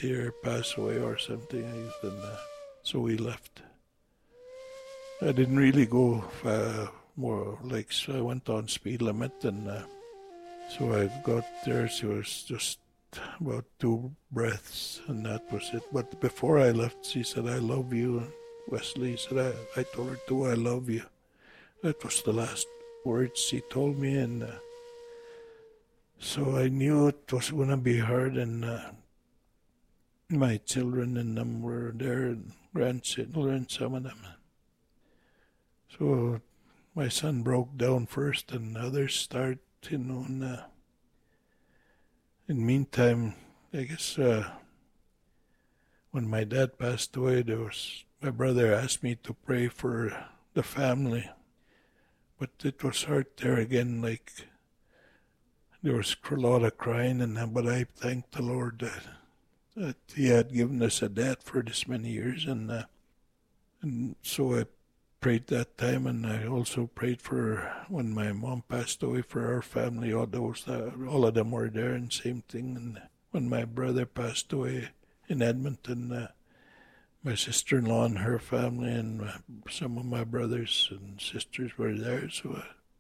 see her pass away or something. And so we left. I didn't really go more, like, so I went on speed limit, and so I got there. She was just about 2 breaths, and that was it. But before I left, she said, "I love you." And Wesley said, I told her too, "I love you." That was the last words she told me, and so I knew it was going to be hard, and my children and them were there, and grandchildren, some of them. So my son broke down first, and others start, and in the meantime, I guess when my dad passed away, my brother asked me to pray for the family, but it was hard there again, like there was a lot of crying, but I thanked the Lord that He had given us a dad for this many years, and so I prayed that time, and I also prayed for when my mom passed away, for our family. All of them were there, and same thing. And when my brother passed away in Edmonton, my sister-in-law and her family, and some of my brothers and sisters were there. So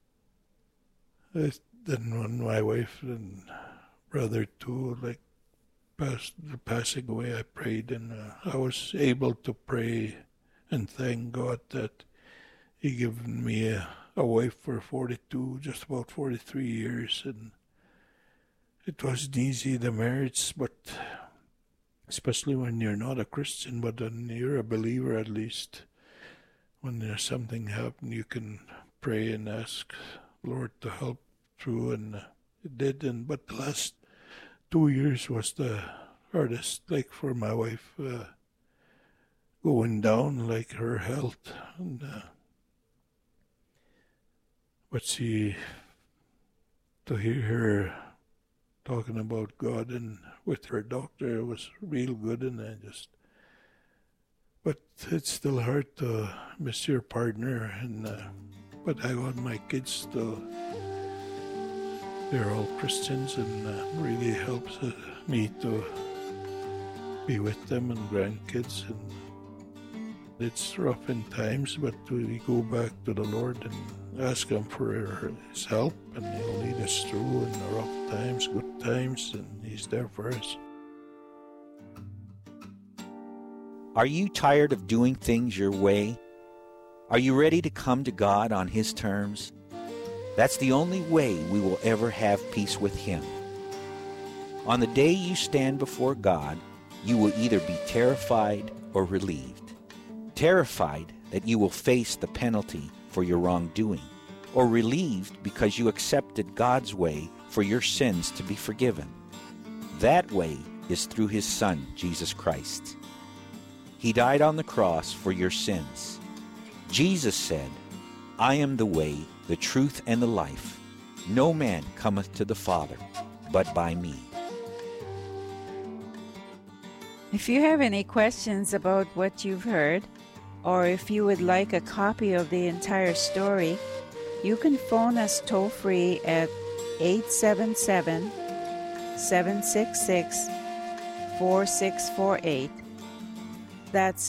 then when my wife and brother too, like, passing away, I prayed, and I was able to pray and thank God that He given me a wife for 42, just about 43 years, and it wasn't easy, the marriage, but especially when you're not a Christian, but when you're a believer, at least, when there's something happen, you can pray and ask Lord to help through, and it did. But the last 2 years was the hardest, like for my wife, going down, like her health, and but to hear her talking about God and with her doctor, it was real good, and but it's still hard to miss your partner, and but I want my kids they're all Christians, and really helps me to be with them and grandkids, and it's rough in times, but we go back to the Lord and ask Him for His help, and He'll lead us through in the rough times, good times, and He's there for us. Are you tired of doing things your way? Are you ready to come to God on His terms? That's the only way we will ever have peace with Him. On the day you stand before God, you will either be terrified or relieved. Terrified that you will face the penalty for your wrongdoing, or relieved because you accepted God's way for your sins to be forgiven. That way is through His Son, Jesus Christ. He died on the cross for your sins. Jesus said, "I am the way, the truth, and the life. No man cometh to the Father but by me." If you have any questions about what you've heard, or if you would like a copy of the entire story, you can phone us toll-free at 877-766-4648. That's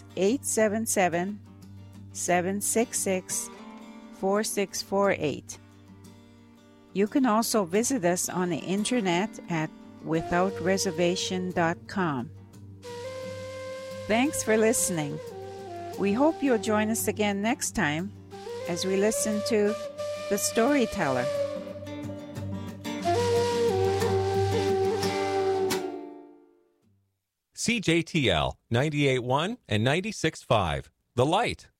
877-766-4648. You can also visit us on the internet at withoutreservation.com. Thanks for listening. We hope you'll join us again next time as we listen to The Storyteller. CJTL 98.1 and 96.5, The Light.